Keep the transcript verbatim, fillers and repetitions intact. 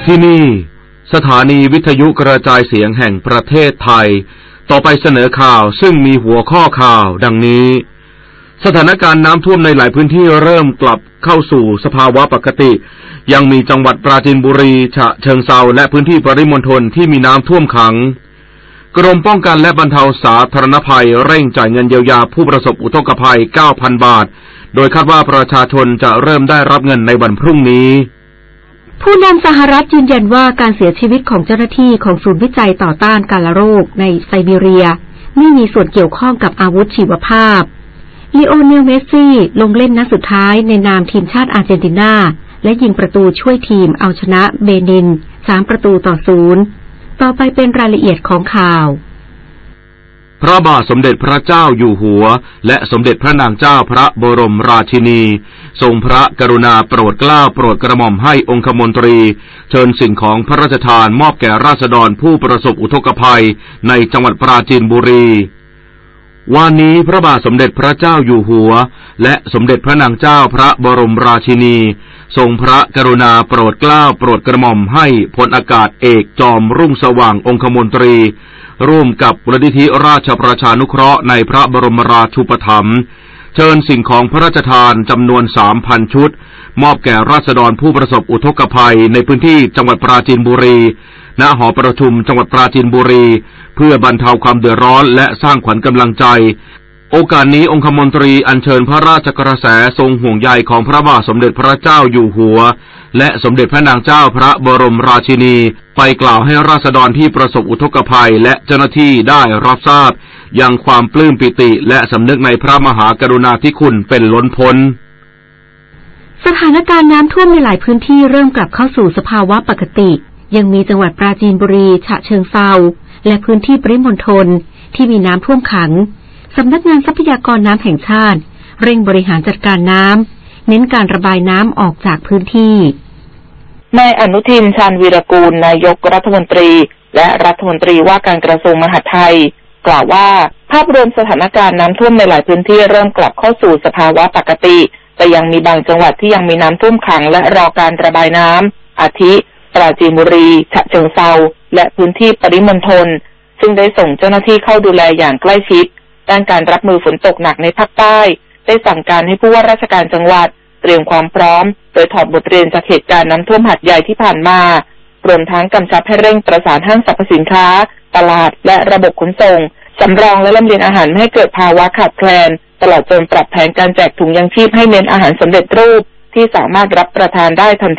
ที่นี่สถานีวิทยุกระจายเสียงแห่งประเทศไทยต่อไปเสนอข่าวซึ่งมีหัวข้อข่าวดังนี้สถานการณ์น้ำท่วมในหลายพื้นที่เริ่มกลับเข้าสู่สภาวะปกติยังมีจังหวัดปราจีนบุรีฉะเชิงเทราและพื้นที่ปริมณฑลที่มีน้ำท่วมขังกรมป้องกันและบรรเทาสาธารณภัยเร่งจ่ายเงินเยียวยาผู้ประสบอุทกภัย เก้าพัน บาทโดยคาดว่าประชาชนจะเริ่มได้รับเงินในวันพรุ่งนี้ผู้นำสหรัฐยืนยันว่าการเสียชีวิตของเจ้าหน้าที่ของศูนย์วิจัยต่อต้านกาฬโรคในไซบีเรียไม่มีส่วนเกี่ยวข้องกับอาวุธชีวภาพลีโอเนล เมสซี่ลงเล่นนัดสุดท้ายในนามทีมชาติอาร์เจนตินาและยิงประตูช่วยทีมเอาชนะเบนินสามประตูต่อศูนย์ต่อไปเป็นรายละเอียดของข่าวพระบาทสมเด็จพระเจ้าอยู่หัวและสมเด็จพระนางเจ้าพระบรมราชินีทรงพระกรุณาโปรดเกล้าโปรดกระหม่อมให้องคมนตรีเชิญสิ่งของพระราชทานมอบแก่ราษฎรผู้ประสบอุทกภัยในจังหวัดปราจีนบุรีวันนี้พระบาทสมเด็จพระเจ้าอยู่หัวและสมเด็จพระนางเจ้าพระบรมราชินีทรงพระกรุณาโปรดเกล้าโปรดกระหม่อมให้พลอากาศเอกจอมรุ่งสว่างองคมนตรีร่วมกับมูลนิธิราชประชานุเคราะห์ในพระบรมราชูปถัมภ์เชิญสิ่งของพระราชทานจำนวน สามพัน ชุดมอบแก่ราษฎรผู้ประสบอุทกภัยในพื้นที่จังหวัดปราจีนบุรีณหอประชุมจังหวัดปราจีนบุรีเพื่อบรรเทาความเดือดร้อนและสร้างขวัญกำลังใจโอกาสนี้องคมนตรีอัญเชิญพระราชกระแสทรงห่วงใยของพระบาทสมเด็จพระเจ้าอยู่หัวและสมเด็จพระนางเจ้าพระบรมราชินีไปกล่าวให้ราษฎรที่ประสบอุทกภัยและเจ้าหน้าที่ได้รับทราบยังความปลื้มปิติและสำนึกในพระมหากรุณาธิคุณเป็นล้นพ้นสถานการณ์น้ำท่วมในหลายพื้นที่เริ่มกลับเข้าสู่สภาวะปกติยังมีจังหวัดปราจีนบุรีฉะเชิงเทราและพื้นที่ปริมณฑลที่มีน้ำท่วมขังสำนักงานทรัพยากรน้ำแห่งชาติเร่งบริหารจัดการน้ำเน้นการระบายน้ำออกจากพื้นที่นายอนุทินชาญวีรกูลนายกรัฐมนตรีและรัฐมนตรีว่าการกระทรวงมหาดไทยกล่าวว่าภาพรวมสถานการณ์น้ำท่วมในหลายพื้นที่เริ่มกลับเข้าสู่สภาวะปกติแต่ยังมีบางจังหวัดที่ยังมีน้ำท่วมขังและรอการระบายน้ำอาทิปราจีนบุรีฉะเชิงเทราและพื้นที่ปริมณฑลซึ่งได้ส่งเจ้าหน้าที่เข้าดูแลอย่างใกล้ชิดด้านการรับมือฝนตกหนักในภาคใต้ได้สั่งการให้ผู้ว่าราชการจังหวัดเตรียมความพร้อมโดยถอดบทเรียนจากเหตุการณ์น้ำท่วมหาดใหญ่ที่ผ่านมารวมทั้งกำชับให้เร่งประสานห้างสรรพสินค้าตลาดและระบบขนส่งสำรองและลำเลียงอาหารไม่ให้เกิดภาวะขาดแคลนตลอดจนปรับแผนการแจกถุงยังชีพให้เน้นอาหารสำเร็จรูปที่สามารถรับประทานได้ทัน